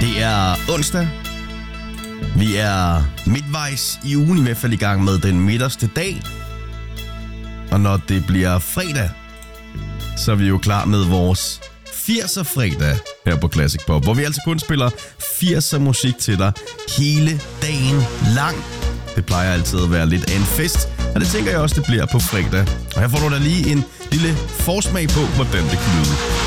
Det er onsdag. Vi er midtvejs i ugen, i hvert fald i gang med den midterste dag. Og når det bliver fredag, så er vi jo klar med vores 80'er fredag her på Classic Pop, hvor vi altså kun spiller 80'er musik til dig hele dagen lang. Det plejer altid at være lidt af en fest, og det tænker jeg også, det bliver på fredag. Og her får du da lige en lille forsmag på, hvordan det kan lyde.